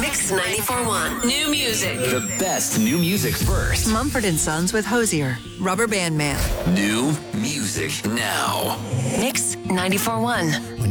Mix 94.1. New music. The best new music first. Mumford & Sons with Hosier. Rubber Band Man. New music now. Mix 94.1.